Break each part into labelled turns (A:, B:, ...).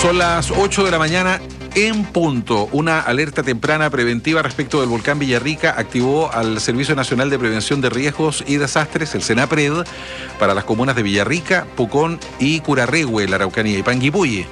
A: Son las 8 de la mañana en punto. Una alerta temprana preventiva respecto del volcán Villarrica activó al Servicio Nacional de Prevención de Riesgos y Desastres, el SENAPRED, para las comunas de Villarrica, Pucón y Curarrehue, en la Araucanía, y Panguipulli,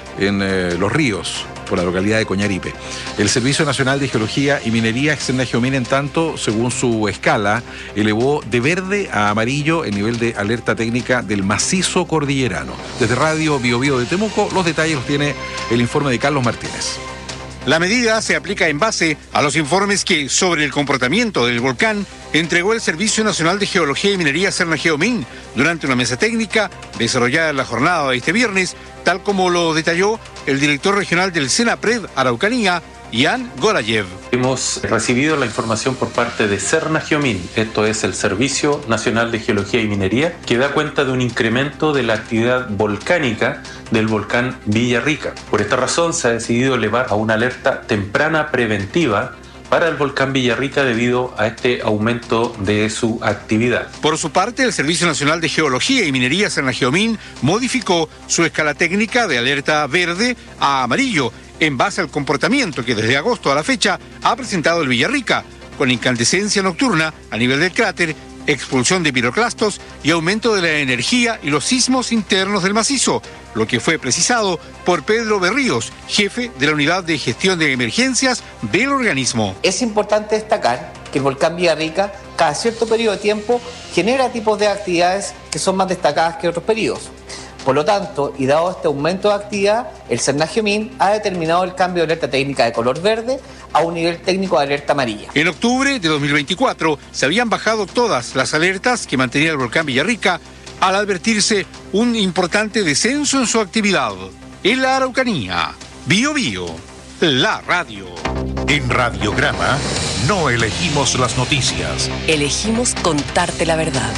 A: en Los Ríos, por la localidad de Coñaripe. El Servicio Nacional de Geología y Minería, Exenagiomin, en tanto, según su escala, elevó de verde a amarillo el nivel de alerta técnica del macizo cordillerano. Desde Radio Bio Bio de Temuco, los detalles los tiene el informe de Carlos Martínez.
B: La medida se aplica en base a los informes que, sobre el comportamiento del volcán, entregó el Servicio Nacional de Geología y Minería, SENAGEOMIN, durante una mesa técnica desarrollada en la jornada de este viernes, tal como lo detalló el director regional del SENAPRED Araucanía, Ian Gorayev.
C: Hemos recibido la información por parte de SENAGEOMIN, esto es el Servicio Nacional de Geología y Minería, que da cuenta de un incremento de la actividad volcánica del volcán Villarrica. Por esta razón se ha decidido elevar a una alerta temprana preventiva para el volcán Villarrica debido a este aumento de su actividad.
B: Por su parte, el Servicio Nacional de Geología y Minería, SENAGEOMIN, modificó su escala técnica de alerta verde a amarillo en base al comportamiento que desde agosto a la fecha ha presentado el Villarrica, con incandescencia nocturna a nivel del cráter, expulsión de piroclastos y aumento de la energía y los sismos internos del macizo, lo que fue precisado por Pedro Berríos, jefe de la Unidad de Gestión de Emergencias del organismo.
D: Es importante destacar que el volcán Villarrica, cada cierto periodo de tiempo, genera tipos de actividades que son más destacadas que otros periodos. Por lo tanto, y dado este aumento de actividad, el SENAGEOMIN ha determinado el cambio de alerta técnica de color verde a un nivel técnico de alerta amarilla.
B: En octubre de 2024 se habían bajado todas las alertas que mantenía el volcán Villarrica al advertirse un importante descenso en su actividad. En la Araucanía, Bio Bio, la radio.
E: En Radiograma no elegimos las noticias.
F: Elegimos contarte la verdad.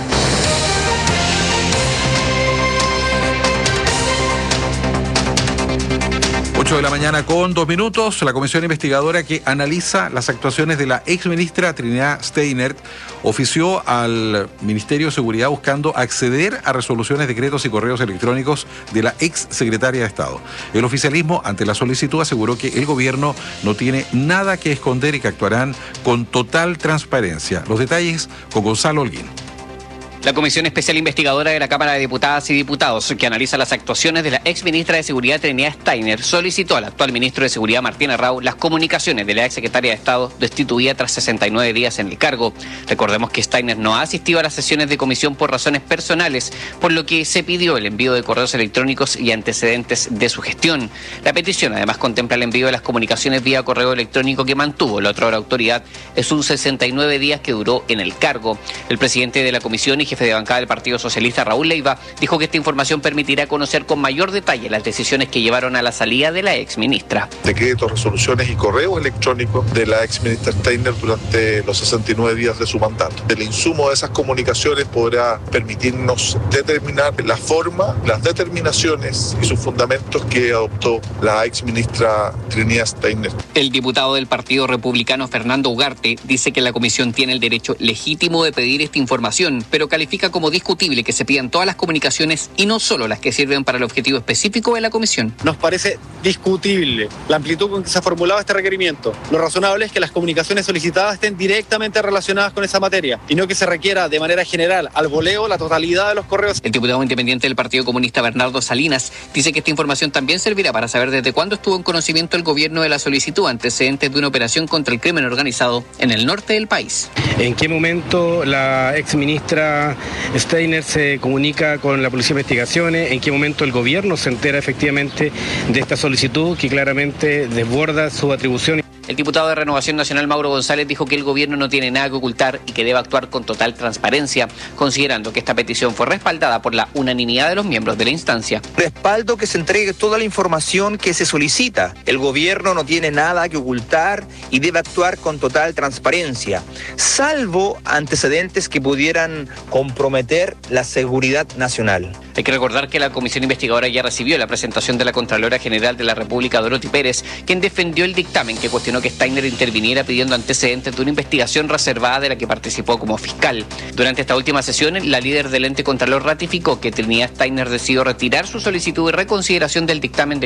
A: 8 de la mañana con 2 minutos, la comisión investigadora que analiza las actuaciones de la exministra Trinidad Steiner ofició al Ministerio de Seguridad buscando acceder a resoluciones, decretos y correos electrónicos de la ex secretaria de Estado. El oficialismo, ante la solicitud, aseguró que el gobierno no tiene nada que esconder y que actuarán con total transparencia. Los detalles con Gonzalo Holguín.
G: La Comisión Especial Investigadora de la Cámara de Diputadas y Diputados, que analiza las actuaciones de la ex ministra de Seguridad Trinidad Steiner, solicitó al actual ministro de Seguridad Martín Arrau las comunicaciones de la ex secretaria de Estado destituida tras 69 días en el cargo. Recordemos que Steiner no ha asistido a las sesiones de comisión por razones personales, por lo que se pidió el envío de correos electrónicos y antecedentes de su gestión. La petición además contempla el envío de las comunicaciones vía correo electrónico que mantuvo la otra autoridad en sus 69 días que duró en el cargo. El presidente de la comisión y jefe de bancada del Partido Socialista, Raúl Leiva, dijo que esta información permitirá conocer con mayor detalle las decisiones que llevaron a la salida de la exministra.
H: Decretos, resoluciones y correos electrónicos de la exministra Steiner durante los 69 días de su mandato. El insumo de esas comunicaciones podrá permitirnos determinar la forma, las determinaciones y sus fundamentos que adoptó la exministra Trinidad Steiner.
G: El diputado del Partido Republicano, Fernando Ugarte, dice que la comisión tiene el derecho legítimo de pedir esta información, pero califica como discutible que se pidan todas las comunicaciones y no solo las que sirven para el objetivo específico de la comisión.
I: Nos parece discutible la amplitud con que se ha formulado este requerimiento. Lo razonable es que las comunicaciones solicitadas estén directamente relacionadas con esa materia y no que se requiera de manera general al voleo la totalidad de los correos.
G: El diputado independiente del Partido Comunista, Bernardo Salinas, dice que esta información también servirá para saber desde cuándo estuvo en conocimiento el gobierno de la solicitud antecedentes de una operación contra el crimen organizado en el norte del país.
J: ¿En qué momento la exministra Steiner se comunica con la Policía de Investigaciones? ¿En qué momento el gobierno se entera efectivamente de esta solicitud que claramente desborda su atribución?
G: El diputado de Renovación Nacional, Mauro González, dijo que el gobierno no tiene nada que ocultar y que debe actuar con total transparencia, considerando que esta petición fue respaldada por la unanimidad de los miembros de la instancia.
K: Respaldo que se entregue toda la información que se solicita. El gobierno no tiene nada que ocultar y debe actuar con total transparencia, salvo antecedentes que pudieran comprometer la seguridad nacional.
G: Hay que recordar que la comisión investigadora ya recibió la presentación de la Contralora General de la República, Dorothy Pérez, quien defendió el dictamen que cuestionó que Steiner interviniera pidiendo antecedentes de una investigación reservada de la que participó como fiscal. Durante esta última sesión, la líder del ente Contralor ratificó que Trinidad Steiner decidió retirar su solicitud de reconsideración del dictamen de